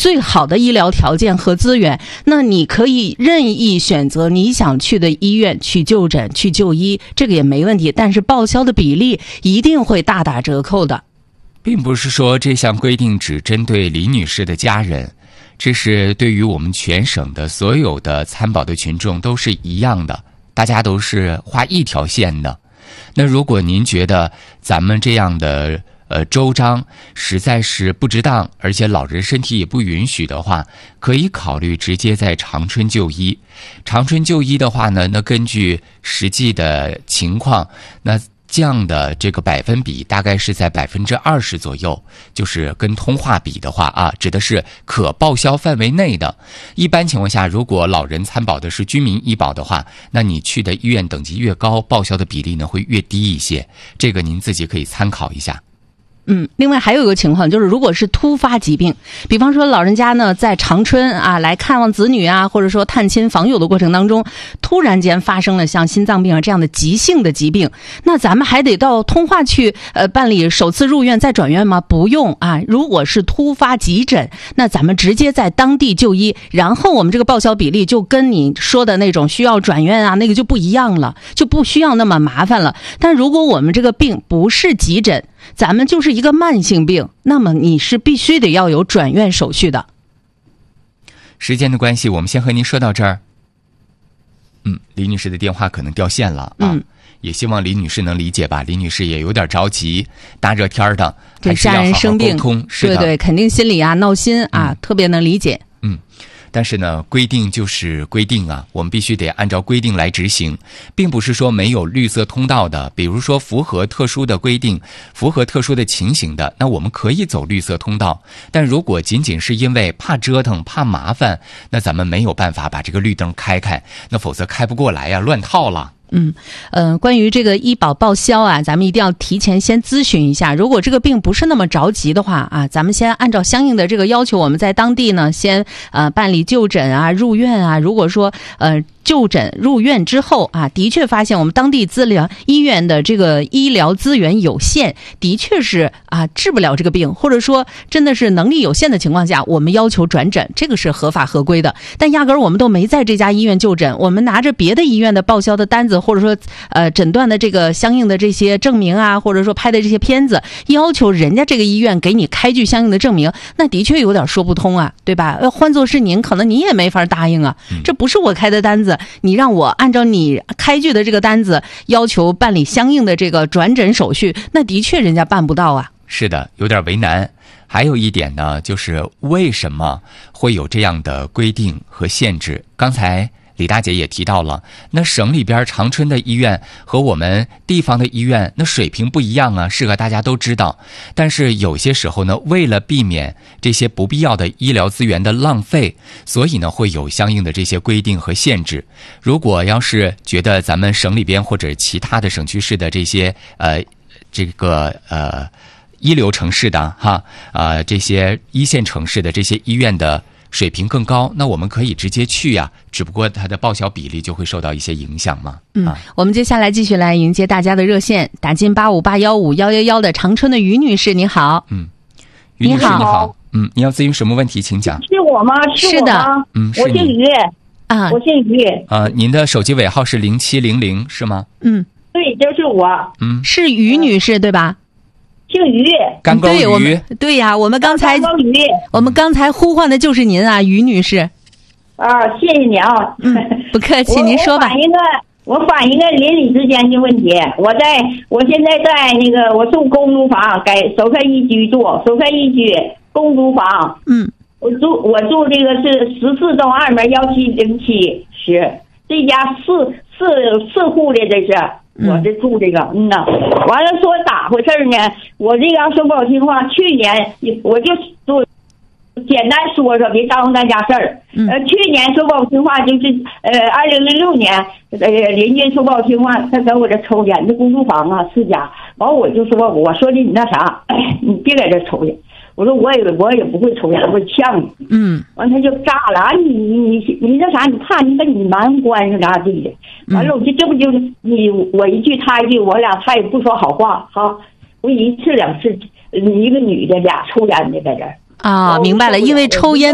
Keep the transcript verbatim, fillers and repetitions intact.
最好的医疗条件和资源，那你可以任意选择你想去的医院去就诊去就医，这个也没问题，但是报销的比例一定会大打折扣的。 并不是说这项规定只针对李女士的家人，这是对于我们全省的所有的参保的群众都是一样的，大家都是画一条线的。那如果您觉得咱们这样的呃周章实在是不值当，而且老人身体也不允许的话，可以考虑直接在长春就医。长春就医的话呢，那根据实际的情况，那降的这个百分比大概是在百分之二十左右，就是跟通话比的话啊，指的是可报销范围内的。一般情况下，如果老人参保的是居民医保的话，那你去的医院等级越高，报销的比例呢会越低一些，这个您自己可以参考一下。 嗯，另外还有一个情况就是，如果是突发疾病，比方说老人家呢在长春啊来看望子女啊，或者说探亲访友的过程当中，突然间发生了像心脏病啊这样的急性的疾病，那咱们还得到通化去呃办理首次入院再转院吗？不用啊，如果是突发急诊，那咱们直接在当地就医，然后我们这个报销比例就跟你说的那种需要转院啊那个就不一样了，就不需要那么麻烦了。但如果我们这个病不是急诊，咱们就是一个慢性病，那么你是必须得要有转院手续的。 时间的关系，我们先和您说到这儿。嗯，李女士的电话可能掉线了啊， 嗯， 也希望李女士能理解吧。李女士也有点着急，大热天的，还是要家人生病， 好好沟通，是的， 对对，肯定心里啊闹心啊， 嗯、 特别能理解。 嗯。但是呢，规定就是规定啊，我们必须得按照规定来执行，并不是说没有绿色通道的。比如说符合特殊的规定、符合特殊的情形的，那我们可以走绿色通道。但如果仅仅是因为怕折腾、怕麻烦，那咱们没有办法把这个绿灯开开，那否则开不过来呀，乱套了。 嗯，呃，关于这个医保报销啊，咱们一定要提前先咨询一下。如果这个病不是那么着急的话啊，咱们先按照相应的这个要求，我们在当地呢先呃办理就诊啊、入院啊。如果说呃就诊入院之后啊，的确发现我们当地资疗医院的这个医疗资源有限，的确是啊治不了这个病，或者说真的是能力有限的情况下，我们要求转诊，这个是合法合规的。但压根儿我们都没在这家医院就诊，我们拿着别的医院的报销的单子，或者说呃诊断的这个相应的这些证明啊，或者说拍的这些片子，要求人家这个医院给你开具相应的证明，那的确有点说不通啊，对吧？换作是您，可能您也没法答应啊，这不是我开的单子，你让我按照你开具的这个单子要求办理相应的这个转诊手续，那的确人家办不到啊。 是的，有点为难。还有一点呢，就是为什么会有这样的规定和限制？刚才李大姐也提到了，那省里边长春的医院和我们地方的医院那水平不一样啊，是个大家都知道。但是有些时候呢，为了避免这些不必要的医疗资源的浪费，所以呢会有相应的这些规定和限制。如果要是觉得咱们省里边或者其他的省区市的这些呃这个呃一流城市的哈啊、呃、这些一线城市的这些医院的水平更高，那我们可以直接去呀、啊，只不过它的报销比例就会受到一些影响嘛。 嗯， 啊、 我们接下来继续来迎接大家的热线，打进八五八幺五幺幺幺的长春的于女士，你好。 嗯，于女士你好。你好嗯，你要咨询什么问题，请讲。 是我吗？是我吗？ 嗯， 我姓于啊， 我姓于。 啊，您的手机尾号是零七零零是吗？ 嗯， 对，就是我。 嗯， 是于女士对吧？ 姓于， 干沟鱼， 对呀、啊，我们刚才干沟鱼， 我们刚才呼唤的就是您啊，于女士。 啊，谢谢你啊， 嗯，不客气，您说吧。 我反映个，我反映个邻里之间的问题。我在，我现在在那个，我住公租房，改首开一居住，首开一居公租房。 嗯， 我住我住这个是十四中二门幺七零七十，这家四四四户的这是。我这住这个，嗯呐，完了说咋回事呢？我这样说不好听话，去年我就说简单说说，别耽误大家事儿。呃，去年说不好听话，就是呃，二零零六年，呃，邻居说不好听话，他在我这抽烟，这公租房啊四家，完我就说，我说的你那啥，哎，你别在这抽烟。我说我也我也不会抽烟，我呛你。 嗯， 完他就炸了，啊你你你你那啥，你怕你跟你瞒关系咋地的？完了我就这不就是你我一句他一句，我俩他也不说好话哈。我一次两次，一个女的俩抽烟的在这儿。 啊，明白了，因为抽烟。